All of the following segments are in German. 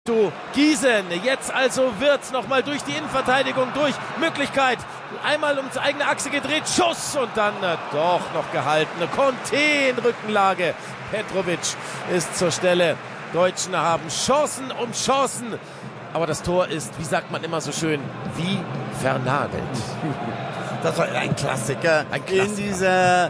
Du Giesen, jetzt also Wirtz nochmal durch die Innenverteidigung durch, Möglichkeit, einmal ums eigene Achse gedreht, Schuss und dann doch noch gehalten, Conte in Rückenlage, Petrovic ist zur Stelle, Deutschen haben Chancen um Chancen, aber das Tor ist, wie sagt man immer so schön, wie vernagelt. Das war ein Klassiker. In dieser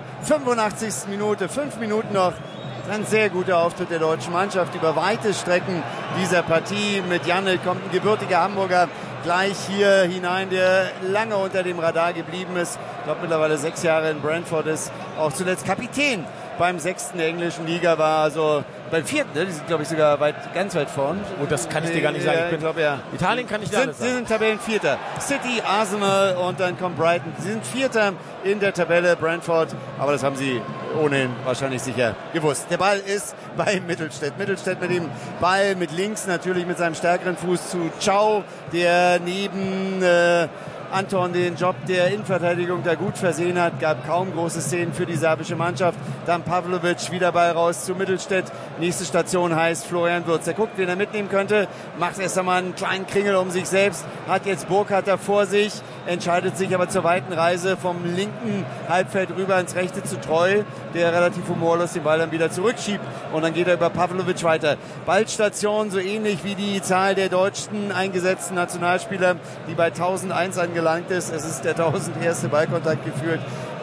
85. Minute, 5 Minuten noch. Ein sehr guter Auftritt der deutschen Mannschaft über weite Strecken dieser Partie. Mit Janel kommt ein gebürtiger Hamburger gleich hier hinein, der lange unter dem Radar geblieben ist. Ich glaube mittlerweile 6 Jahre in Brentford ist. Auch zuletzt Kapitän beim 6. der englischen Liga war. Also beim 4. Die sind, glaube ich, sogar ganz weit vorn. Oh, das kann ich dir gar nicht sagen. Ich glaube, ja. Italien kann ich dir alles sagen. Sie sind Tabellenvierter. City, Arsenal und dann kommt Brighton. Sie sind Vierter in der Tabelle, Brentford. Aber das haben sie ohnehin wahrscheinlich sicher gewusst. Der Ball ist bei Mittelstädt. Mittelstädt mit dem Ball, mit links natürlich mit seinem stärkeren Fuß zu Ciao, der neben Anton den Job der Innenverteidigung da gut versehen hat. Gab kaum große Szenen für die serbische Mannschaft. Dann Pavlovic, wieder Ball raus zu Mittelstädt. Nächste Station heißt Florian Wirtz. Er guckt, wen er mitnehmen könnte. Macht erst einmal einen kleinen Kringel um sich selbst. Hat jetzt Burkhardt vor sich. Entscheidet sich aber zur weiten Reise vom linken Halbfeld rüber ins rechte zu Treu, der relativ humorlos den Ball dann wieder zurückschiebt. Und dann geht er über Pavlovic weiter. Ballstation, so ähnlich wie die Zahl der deutschen eingesetzten Nationalspieler, die bei 1001 angelangt ist. Es ist der 1001. Ballkontakt geführt.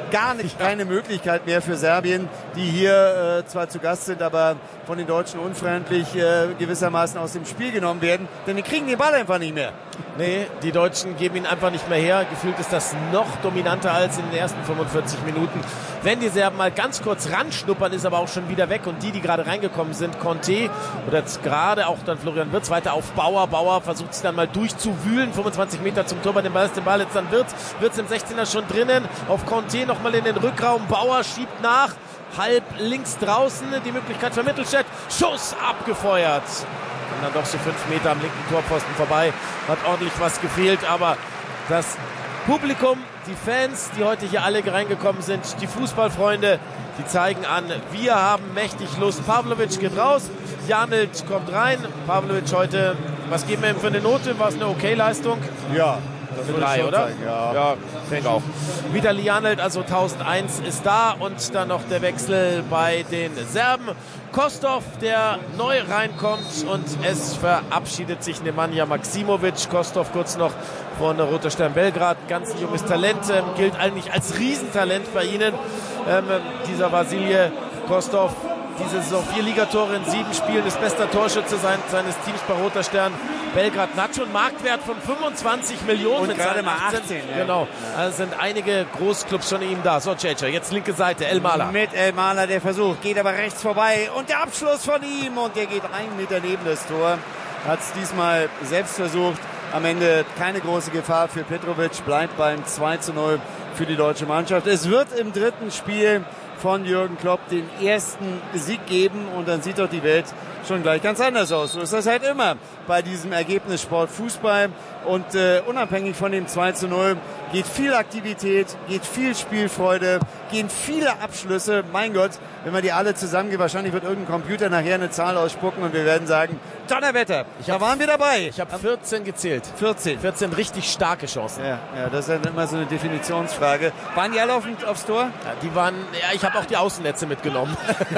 Keine Möglichkeit mehr für Serbien, die hier zwar zu Gast sind, aber von den Deutschen unfreundlich gewissermaßen aus dem Spiel genommen werden, denn die kriegen den Ball einfach nicht mehr. Nee, die Deutschen geben ihn einfach nicht mehr her. Gefühlt ist das noch dominanter als in den ersten 45 Minuten. Wenn die Serben mal ganz kurz ranschnuppern, ist aber auch schon wieder weg. Und die gerade reingekommen sind, Conte oder jetzt gerade auch dann Florian Wirtz weiter auf Bauer. Bauer versucht sich dann mal durchzuwühlen. 25 Meter zum Tor bei dem Ball ist den Ball jetzt dann Wirtz. Wirtz im 16er schon drinnen. Auf Conte nochmal in den Rückraum. Bauer schiebt nach. Halb links draußen. Die Möglichkeit für Mittelstädt. Schuss abgefeuert. Und dann doch so 5 Meter am linken Torpfosten vorbei. Hat ordentlich was gefehlt, aber das Publikum, die Fans, die heute hier alle reingekommen sind, die Fußballfreunde, die zeigen an, wir haben mächtig Lust. Pavlovic geht raus, Janelt kommt rein. Pavlovic heute, was geben wir ihm für eine Note? War es eine Okay-Leistung? Ja. Das 3, oder? Zeigen, ja, denke auch. Vitali Janelt, also 1001 ist da und dann noch der Wechsel bei den Serben. Kostov, der neu reinkommt und es verabschiedet sich Nemanja Maksimovic. Kostov kurz noch von Roter Stern Belgrad, ganz junges Talent, gilt eigentlich als Riesentalent bei ihnen. Dieser Vasilije Kostov, diese Saison 4 Ligatore in 7 Spielen, ist bester Torschütze seines Teams bei Roter Stern Belgrad. Hat schon einen Marktwert von 25 Millionen. Und mit gerade mal 18. Ja. Genau, also sind einige Großclubs schon ihm da. So, Cece, jetzt linke Seite, Elmalah. Mit Elmalah der Versuch, geht aber rechts vorbei und der Abschluss von ihm und der geht 1 Meter neben das Tor. Hat es diesmal selbst versucht. Am Ende keine große Gefahr für Petrovic, bleibt beim 2:0 für die deutsche Mannschaft. Es wird im dritten Spiel von Jürgen Klopp den ersten Sieg geben und dann sieht doch die Welt schon gleich ganz anders aus. So ist das halt immer bei diesem Ergebnissport Fußball und unabhängig von dem 2:0 geht viel Aktivität, geht viel Spielfreude, gehen viele Abschlüsse. Mein Gott, wenn wir die alle zusammengeht, wahrscheinlich wird irgendein Computer nachher eine Zahl ausspucken und wir werden sagen, Donnerwetter, da waren wir dabei. Ich habe 14 gezählt. 14 richtig starke Chancen. Ja, das ist immer so eine Definitionsfrage. Waren die alle aufs Tor? Ja, die waren, ja, ich habe auch die Außennetze mitgenommen.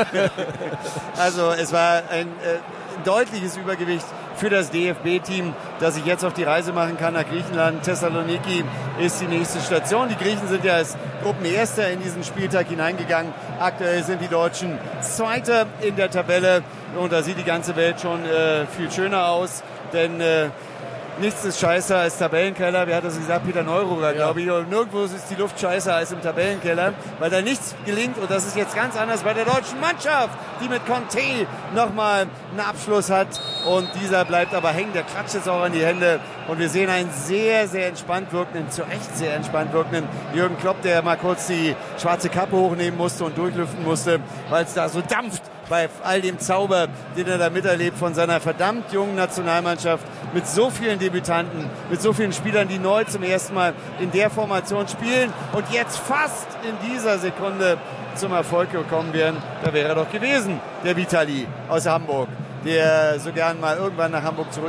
Also es war ein deutliches Übergewicht für das DFB-Team, das sich jetzt auf die Reise machen kann nach Griechenland. Thessaloniki ist die nächste Station. Die Griechen sind ja als Gruppenerster in diesen Spieltag hineingegangen. Aktuell sind die Deutschen Zweiter in der Tabelle und da sieht die ganze Welt schon viel schöner aus, denn nichts ist scheißer als Tabellenkeller. Wer hat das gesagt? Peter Neururer, glaube ich. Und nirgendwo ist die Luft scheißer als im Tabellenkeller, weil da nichts gelingt. Und das ist jetzt ganz anders bei der deutschen Mannschaft, die mit Conte nochmal einen Abschluss hat. Und dieser bleibt aber hängen. Der klatscht jetzt auch an die Hände. Und wir sehen einen sehr, sehr entspannt wirkenden, zu Recht sehr entspannt wirkenden Jürgen Klopp, der mal kurz die schwarze Kappe hochnehmen musste und durchlüften musste, weil es da so dampft bei all dem Zauber, den er da miterlebt von seiner verdammt jungen Nationalmannschaft mit so vielen Debütanten, mit so vielen Spielern, die neu zum ersten Mal in der Formation spielen und jetzt fast in dieser Sekunde zum Erfolg gekommen wären. Da wäre er doch gewesen, der Vitali aus Hamburg. der so gern mal irgendwann nach Hamburg zurückkommt.